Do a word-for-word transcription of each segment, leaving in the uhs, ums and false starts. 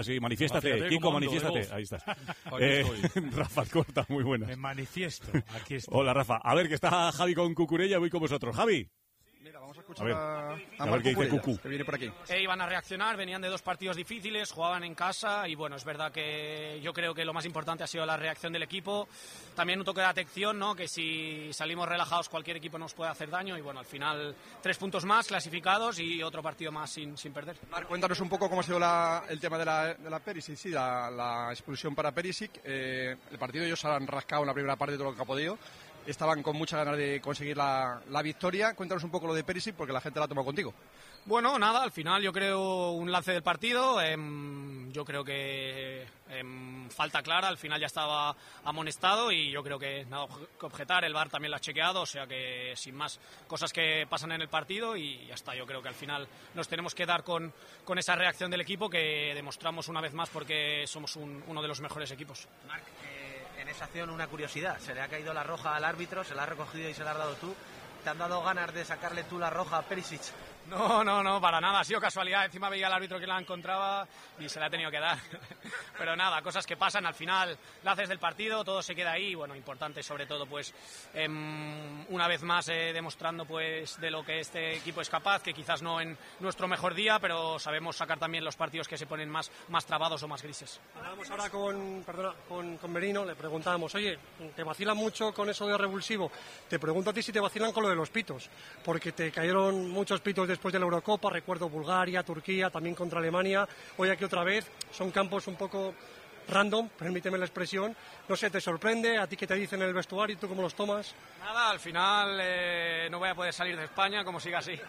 Sí, manifiéstate, Kiko, manifiéstate. Ahí estás. eh, Rafa Corta, muy buenas. Me manifiesto, aquí estoy. Hola, Rafa. A ver, que está Javi con Cucurella, voy con vosotros. Javi. Mira, vamos a escuchar a ver, a, a, a ver qué dice Cucu. Que viene por aquí. E iban a reaccionar, venían de dos partidos difíciles, jugaban en casa y bueno, es verdad que yo creo que lo más importante ha sido la reacción del equipo. También un toque de atención, ¿no? Que si salimos relajados cualquier equipo nos puede hacer daño y bueno, al final tres puntos más clasificados y otro partido más sin, sin perder. Marc, cuéntanos un poco cómo ha sido la, el tema de la, de la Perisic, sí, la, la expulsión para Perisic. Eh, el partido ellos se han rascado en la primera parte de todo lo que ha podido. Estaban con muchas ganas de conseguir la, la victoria. Cuéntanos un poco lo de Perisic porque la gente la ha tomado contigo. Bueno, nada, al final yo creo un lance del partido, eh, yo creo que eh, falta clara, al final ya estaba amonestado y yo creo que nada que objetar, el V A R también lo ha chequeado, o sea que sin más cosas que pasan en el partido y ya está, yo creo que al final nos tenemos que dar con, con esa reacción del equipo que demostramos una vez más porque somos un, uno de los mejores equipos. Marc, eh, en esa acción una curiosidad, se le ha caído la roja al árbitro, se la has recogido y se la has dado tú. ¿Te han dado ganas de sacarle tú la roja a Perisic? No, no, no, para nada, ha sido casualidad. Encima veía al árbitro que la encontraba y se la ha tenido que dar. Pero nada, cosas que pasan, al final la haces del partido, todo se queda ahí. Bueno, importante sobre todo, pues, eh, una vez más eh, demostrando pues de lo que este equipo es capaz, que quizás no en nuestro mejor día, pero sabemos sacar también los partidos que se ponen más, más trabados o más grises. Hablábamos ahora con, perdona, con, con Merino, le preguntábamos, oye, ¿te vacilan mucho con eso de revulsivo? Te pregunto a ti si te vacilan con lo de los pitos, porque te cayeron muchos pitos después de la Eurocopa, recuerdo Bulgaria, Turquía, también contra Alemania, hoy aquí otra vez, son campos un poco random, permíteme la expresión, no sé, ¿te sorprende? ¿A ti qué te dicen en el vestuario y tú cómo los tomas? Nada, al final eh, no voy a poder salir de España como siga así.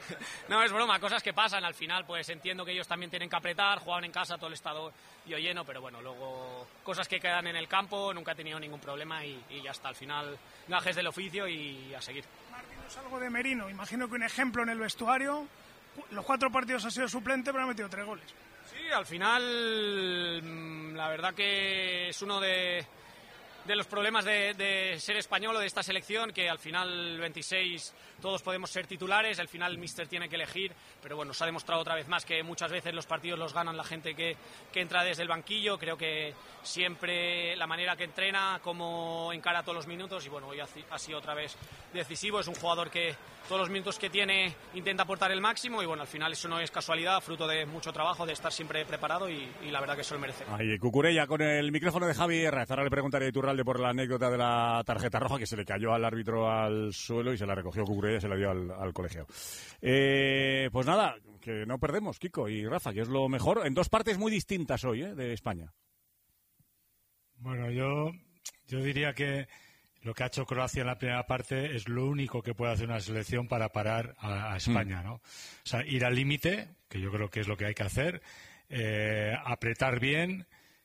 No, es broma, cosas que pasan, al final pues entiendo que ellos también tienen que apretar, jugaban en casa, todo el estado yo lleno, pero bueno, luego cosas que quedan en el campo, nunca he tenido ningún problema y, y ya está, al final gajes del oficio y a seguir. Martín, es algo de Merino, imagino que un ejemplo en el vestuario, los cuatro partidos ha sido suplente pero ha metido tres goles. Sí, al final la verdad que es uno de, de los problemas de, de ser español o de esta selección, que al final veintiséis todos podemos ser titulares, al final el míster tiene que elegir, pero bueno, se ha demostrado otra vez más que muchas veces los partidos los ganan la gente que, que entra desde el banquillo. Creo que siempre la manera que entrena, cómo encara todos los minutos y bueno, hoy ha, ha sido otra vez decisivo, es un jugador que todos los minutos que tiene intenta aportar el máximo y bueno, al final eso no es casualidad, fruto de mucho trabajo, de estar siempre preparado y, y la verdad que eso lo merece. Ahí, Cucurella con el micrófono de Javi Herrera. Ahora le preguntaré a Iturralde por la anécdota de la tarjeta roja, que se le cayó al árbitro al suelo y se la recogió Cucurella y se la dio al, al colegio. Eh, pues nada, que no perdemos, Kiko y Rafa, que es lo mejor, en dos partes muy distintas hoy, ¿eh? De España. Bueno, yo, yo diría que lo que ha hecho Croacia en la primera parte es lo único que puede hacer una selección para parar a, a España, ¿no? O sea, ir al límite, que yo creo que es lo que hay que hacer, eh, apretar bien,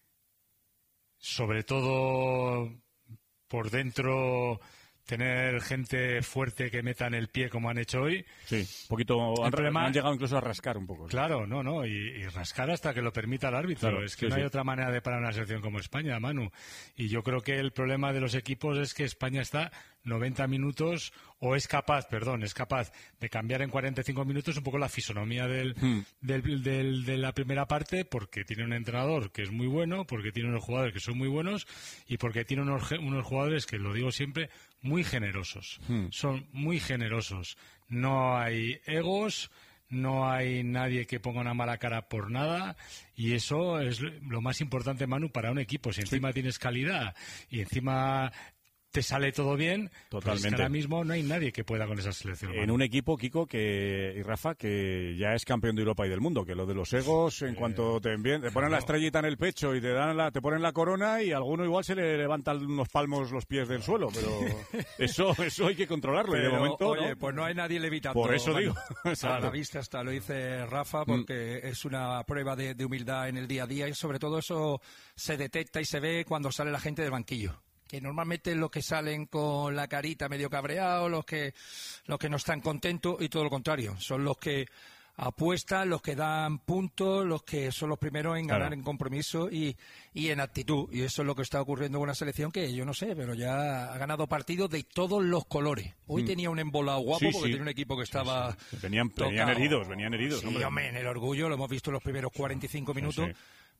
sobre todo por dentro tener gente fuerte que meta en el pie como han hecho hoy. Sí, un poquito, han, problema, han llegado incluso a rascar un poco. ¿Sí? Claro, no, no, y, y rascar hasta que lo permita el árbitro. Claro, es que sí, no hay sí. otra manera de parar una selección como España, Manu. Y yo creo que el problema de los equipos es que España está noventa minutos, o es capaz, perdón, es capaz de cambiar en cuarenta y cinco minutos un poco la fisonomía del, hmm. del, del, de la primera parte, porque tiene un entrenador que es muy bueno, porque tiene unos jugadores que son muy buenos y porque tiene unos, unos jugadores que, lo digo siempre, muy generosos. Hmm. Son muy generosos. No hay egos, no hay nadie que ponga una mala cara por nada, y eso es lo más importante, Manu, para un equipo. Si encima sí. tienes calidad y encima te sale todo bien, totalmente. Pues ahora mismo no hay nadie que pueda con esa selección. En un equipo, Kiko, que y Rafa, que ya es campeón de Europa y del mundo, que lo de los egos, en eh, cuanto te envíen, te ponen no. la estrellita en el pecho y te dan la, te ponen la corona, y a alguno igual se le levantan unos palmos los pies del suelo, pero eso eso hay que controlarlo. Pero, y de momento, oye, ¿no? Pues no hay nadie levitando. Por eso digo. A la vista está, lo dice Rafa, porque mm. es una prueba de, de humildad en el día a día, y sobre todo eso se detecta y se ve cuando sale la gente del banquillo. Que normalmente los que salen con la carita medio cabreados, los que los que no están contentos, y todo lo contrario, son los que apuestan, los que dan puntos, los que son los primeros en ganar, claro, en compromiso y, y en actitud. Y eso es lo que está ocurriendo con una selección que yo no sé, pero ya ha ganado partidos de todos los colores. Hoy mm. tenía un embolado guapo, sí, porque sí. tenía un equipo que estaba sí, sí. Venían, venían heridos, venían heridos. Sí, hombre. hombre, en el orgullo lo hemos visto en los primeros cuarenta y cinco minutos. Sí, sí.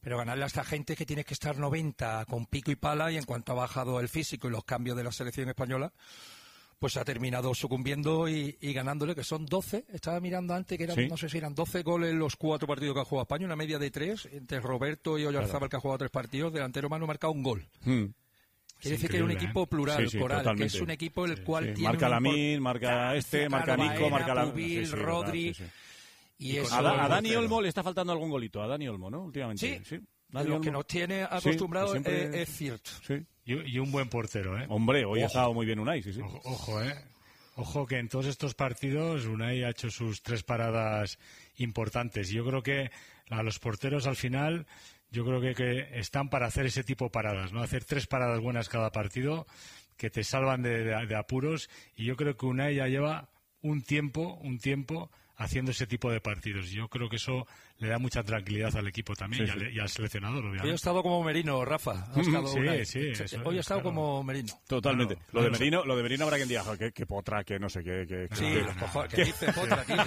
Pero ganarle a esta gente que tienes que estar noventa con pico y pala, y en cuanto ha bajado el físico y los cambios de la selección española, pues ha terminado sucumbiendo y, y ganándole, que son doce. Estaba mirando antes que eran, ¿Sí? no sé si eran doce goles los cuatro partidos que ha jugado España, una media de tres, entre Roberto y Oyarzábal, claro, que ha jugado tres partidos, delantero Manu ha marcado un gol. Hmm. Quiere decir que es un equipo ¿eh? plural, sí, sí, coral, totalmente. que es un equipo el cual sí. tiene... Marca Lamine, import... marca este, marca Nico, marca la... Pubil, sí, sí, Rodri... sí, sí. Y a, eso a Dani Olmo le está faltando algún golito, a Dani Olmo, ¿no? Últimamente. Sí, sí. de lo que nos tiene acostumbrados sí, pues siempre... es, es cierto. Sí. Y, y un buen portero, ¿eh? Hombre, hoy ojo. ha estado muy bien Unai, sí, sí. Ojo, ojo, ¿eh? Ojo que en todos estos partidos Unai ha hecho sus tres paradas importantes. Yo creo que a los porteros al final, yo creo que, que están para hacer ese tipo de paradas, ¿no? Hacer tres paradas buenas cada partido que te salvan de, de, de apuros. Y yo creo que Unai ya lleva un tiempo, un tiempo haciendo ese tipo de partidos. Yo creo que eso le da mucha tranquilidad al equipo también, sí, y, al, y al seleccionador, obviamente. Hoy ha estado como Merino, Rafa. Ha estado sí, una... sí, eso Hoy ha es, estado claro. como Merino. Totalmente. Claro, lo, de claro. Merino, lo de Merino habrá quien diga, que, que potra, que no sé qué. Que, sí, que, los cojones, que dice potra, tío.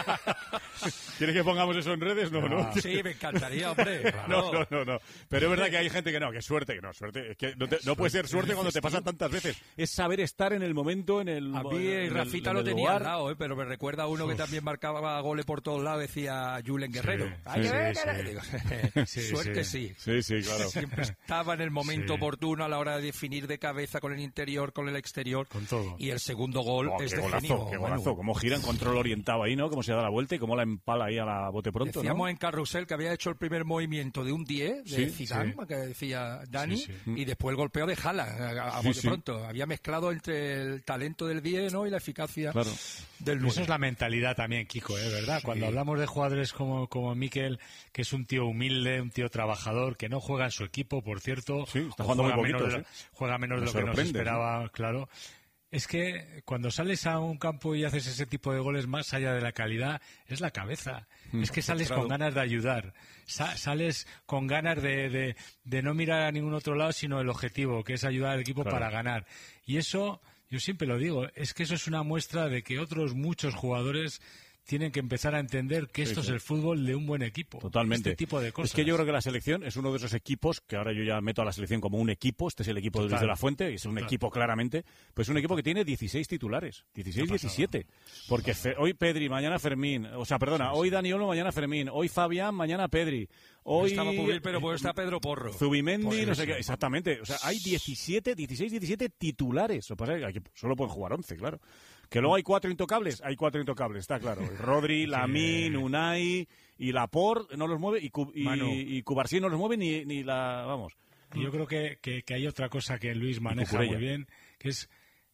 ¿Quieres que pongamos eso en redes? No, no. no. Sí, me encantaría, hombre. Claro. No, no, no, no. Pero es verdad que hay gente que no, que suerte, que no, suerte. Es que no, te, no puede ser suerte cuando te pasa tantas veces. Es saber estar en el momento, en el A mí en Rafita el, lo en el tenía lugar. al lado, ¿eh? Pero me recuerda a uno Uf. que también marcaba goles por todos lados, decía Julen Guerrero. Sí, Ay, sí, que sí, ver, sí. Digo, Sí, suerte sí. Sí, sí, claro. Siempre estaba en el momento Sí. oportuno a la hora de definir de cabeza con el interior, con el exterior. Con todo. Y el segundo gol Oh, es qué de golazo, genio. qué Manu. golazo. Cómo gira en control orientado ahí, ¿no? Cómo se da la vuelta y cómo la empala ahí a la bote pronto, Decíamos ¿no? en Carrusel que había hecho el primer movimiento de un diez de Sí, Zidane, sí. que decía Dani, Sí, sí. y después el golpeo de Haaland a, a Sí, bote sí. pronto. Había mezclado entre el talento del diez, ¿no? y la eficacia Claro. del Eso nueve. es la mentalidad también, Kiko, ¿eh? ¿Verdad? Sí. Cuando hablamos de jugadores como, como Mikel, que es un tío humilde, un tío trabajador, que no juega en su equipo, por cierto. Sí, está o jugando juega muy menos poquito, de lo- sí. Juega menos Me de lo que nos sorprende, esperaba, claro. Es que cuando sales a un campo y haces ese tipo de goles, más allá de la calidad, es la cabeza. Mm. Es que sales con ganas de ayudar. Sa- sales con ganas de, de, de no mirar a ningún otro lado, sino el objetivo, que es ayudar al equipo Claro. para ganar. Y eso, yo siempre lo digo, es que eso es una muestra de que otros muchos jugadores tienen que empezar a entender que Sí, esto sí. es el fútbol de un buen equipo. Totalmente. Este tipo de cosas. Es que yo creo que la selección es uno de esos equipos, que ahora yo ya meto a la selección como un equipo, este es el equipo de Luis Total. de la Fuente, y es un Total. equipo claramente, pues es un equipo que tiene dieciséis titulares, dieciséis, Qué pasada. diecisiete. Porque Fe- hoy Pedri, mañana Fermín, o sea, perdona, hoy Dani Olmo, mañana Fermín, hoy Fabián, mañana Pedri, hoy Estaba Pubil, pero pues está Pedro Porro. Zubimendi, Pues no sí, sé qué, sí. exactamente. O sea, hay diecisiete, dieciséis, diecisiete titulares. Lo que pasa es que aquí solo pueden jugar once, claro. Que luego hay cuatro intocables, hay cuatro intocables, está claro. Rodri, Lamine, Unai y Laporte no los mueve y, Cu- y, Manu. y Cubarsí no los mueve ni, ni la, vamos. Y yo creo que, que, que hay otra cosa que Luis maneja Cucurella. muy bien, que es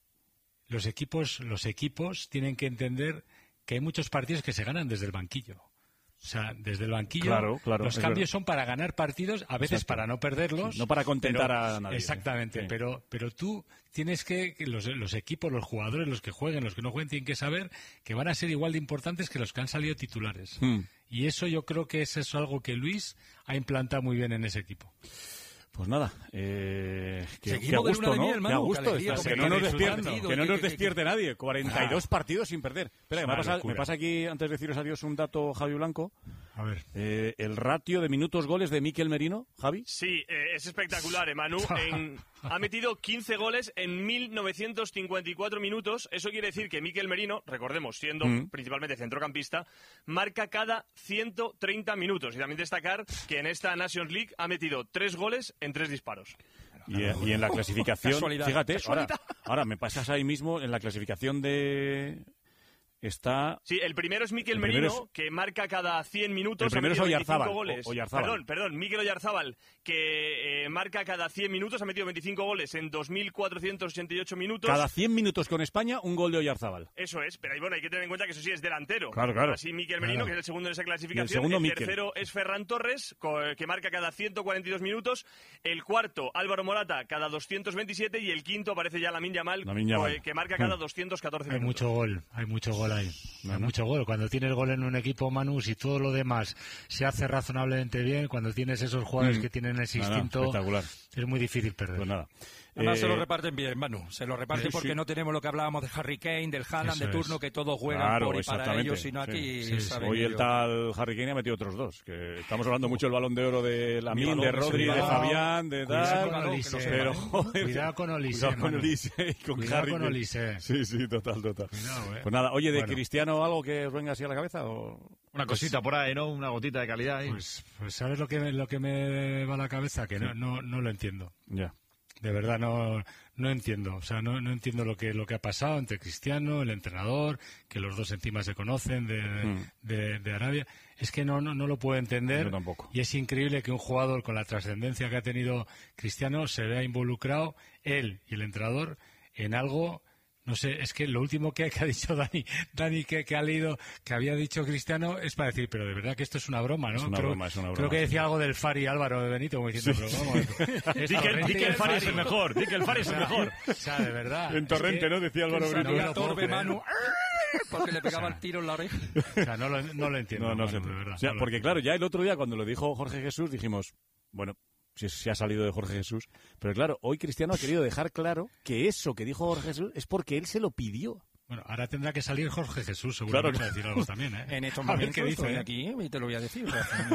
los equipos, los equipos tienen que entender que hay muchos partidos que se ganan desde el banquillo. O sea, desde el banquillo Claro, claro, los es cambios verdad. son para ganar partidos, a veces Exacto. para no perderlos. No para contentar pero- a nadie. Exactamente, Sí. pero, pero tú tienes que, que los, los equipos, los jugadores, los que jueguen, los que no jueguen, tienen que saber que van a ser igual de importantes que los que han salido titulares. Hmm. Y eso yo creo que es eso algo que Luis ha implantado muy bien en ese equipo. Pues nada, eh, que, Seguimos que a de gusto, luna de ¿no? miel, Que Manu, a gusto, qué alegría, que, porque no nos disfrutando. despierte, que no Que- nos que- despierte nadie. cuarenta y dos partidos sin perder. Espera, que me una pasa, locura. me pasa aquí, antes de deciros adiós, un dato, Javi Blanco. A ver. Eh, el ratio de minutos goles de Mikel Merino, Javi. Sí, eh, es espectacular, Manu. En- ha metido quince goles en mil novecientos cincuenta y cuatro minutos. Eso quiere decir que Mikel Merino, recordemos, siendo Mm. principalmente centrocampista, marca cada ciento treinta minutos. Y también destacar que en esta Nations League ha metido tres goles en tres disparos. Y, y en la clasificación, Casualidad. fíjate, ahora, Casualidad. ahora me pasas ahí mismo, en la clasificación de... Está... Sí, el primero es Mikel El primero Merino, es- que marca cada cien minutos. El primero ha metido es Oyarzábal, veinticinco goles. o- Oyarzábal. Perdón, perdón, Mikel Oyarzábal, que eh, marca cada cien minutos, ha metido veinticinco goles en dos mil cuatrocientos ochenta y ocho minutos. Cada cien minutos con España, un gol de Oyarzábal. Eso es, pero ahí, bueno, hay que tener en cuenta que eso sí es delantero. Claro, claro. Así Mikel Merino, Claro. que es el segundo en esa clasificación. Y el segundo, Mikel. tercero es Ferran Torres, co- que marca cada ciento cuarenta y dos minutos. El cuarto, Álvaro Morata, cada doscientos veintisiete. Y el quinto aparece ya Lamine Yamal, Lamine Yamal. co- que marca cada Hmm. doscientos catorce Hay minutos. mucho gol, hay mucho gol ahí. ¿No? Hay mucho gol. Cuando tienes gol en un equipo, Manu, si todo lo demás se hace razonablemente bien, cuando tienes esos jugadores Mm. que tienen ese Nada, instinto, espectacular. es muy difícil perder. Pues nada. Además Eh, se lo reparten bien, Manu. Se lo reparten sí, porque sí. no tenemos lo que hablábamos de Harry Kane, del Haaland Eso de turno, es. que todos juegan Claro, por y para exactamente, ellos, sino sí. aquí Sí, sí. saben Hoy el ellos. tal Harry Kane ha metido otros dos. Que estamos hablando mucho del Balón de Oro de Lamine, balón, de ese Rodri, de balón. Fabián, de Cuidado tal. con Olise, Pero, ¿eh? joder, Cuidado con Olise, Cuidado con Manu. Olise y con Cuidado Harry con Kane. Olise. Sí, sí, total, total. Cuidado, eh. Pues nada, oye, ¿de Bueno. Cristiano algo que os venga así a la cabeza? O... Una cosita por ahí, ¿no? Una gotita de calidad ahí. Pues, pues ¿sabes lo que, lo que me va a la cabeza? Que no, no, no lo entiendo. Ya. De verdad no, no entiendo, o sea, no, no entiendo lo que lo que ha pasado entre Cristiano, el entrenador, que los dos encima se conocen de, Mm. de, de Arabia. Es que no, no, no lo puedo entender. Yo tampoco. Y es increíble que un jugador con la trascendencia que ha tenido Cristiano se vea involucrado, él y el entrenador, en algo. No sé, es que lo último que, que ha dicho Dani, Dani que, que ha leído, que había dicho Cristiano, es para decir, pero de verdad que esto es una broma, ¿no? Es una creo, broma, es una broma, creo que sí. decía algo del Fari Álvaro de Benito, como diciendo, pero vamos. es Di que, Torrente di que y el Fari es el Fari. mejor, di que el Fari es el mejor. O sea, de verdad. En es Torrente, que- ¿no? Decía Álvaro que Brito. no me Salía lo puedo Torbe, creer. Manu, porque le pegaba el tiro en la oreja. O sea, no lo, no lo entiendo. No, no Manu, sé. de verdad, O sea, no lo porque entiendo. claro, ya el otro día cuando lo dijo Jorge Jesús dijimos, bueno, si se ha salido de Jorge Jesús, pero claro, hoy Cristiano ha querido dejar claro que eso que dijo Jorge Jesús es porque él se lo pidió. Bueno, ahora tendrá que salir Jorge Jesús, Claro, seguro para decir algo también, ¿eh? En estos A ver momentos qué dice, estoy ¿eh? aquí y te lo voy a decir.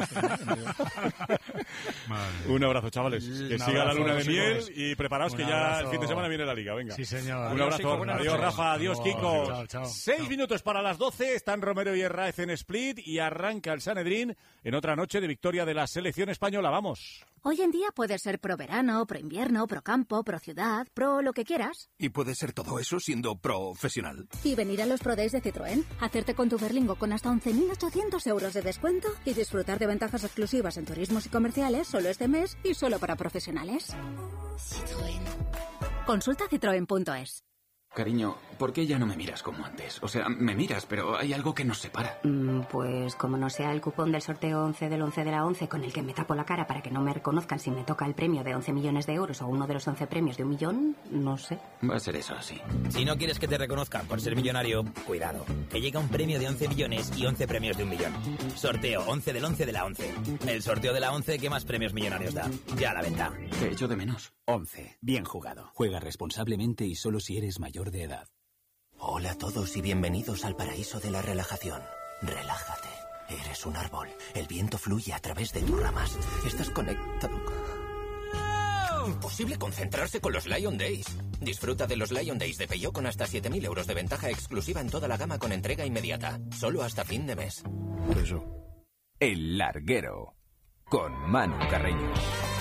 Madre. Un abrazo, chavales. Un Que siga la abrazo, luna de chicos. miel y preparaos Un que ya abrazo. el fin de semana viene la liga. Venga. Sí, señor. Un Adiós, abrazo. Kiko, buenas Adiós, noches. Rafa. Adiós, Hasta Kiko. luego. Chao, chao. Seis Chao. minutos para las doce. Están Romero y Herráez en Split y arranca el Sanedrín en otra noche de victoria de la selección española. Vamos. Hoy en día puedes ser pro verano, pro invierno, pro campo, pro ciudad, pro lo que quieras. Y puede ser todo eso siendo profesional. Y venir a los Pro Days de Citroën, hacerte con tu Berlingo con hasta once mil ochocientos euros de descuento y disfrutar de ventajas exclusivas en turismos y comerciales solo este mes y solo para profesionales. Citroën. Consulta citroen punto es. Cariño, ¿por qué ya no me miras como antes? O sea, me miras, pero hay algo que nos separa. Mm, pues como no sea el cupón del sorteo once del once de la once con el que me tapo la cara para que no me reconozcan si me toca el premio de once millones de euros o uno de los once premios de un millón, no sé. Va a ser eso, sí. Si no quieres que te reconozcan por ser millonario, cuidado, que llega un premio de once millones y once premios de un millón. Sorteo once del once de la once. El sorteo de la once que más premios millonarios da. Ya a la venta. Te echo de menos. once. Bien jugado. Juega responsablemente y solo si eres mayor de edad. Hola a todos y bienvenidos al paraíso de la relajación. Relájate. Eres un árbol. El viento fluye a través de tus ramas. Estás conectado. Imposible concentrarse con los Lion Days. Disfruta de los Lion Days de Peugeot con hasta siete mil euros de ventaja exclusiva en toda la gama con entrega inmediata. Solo hasta fin de mes. Por eso. El Larguero. Con Manu Carreño.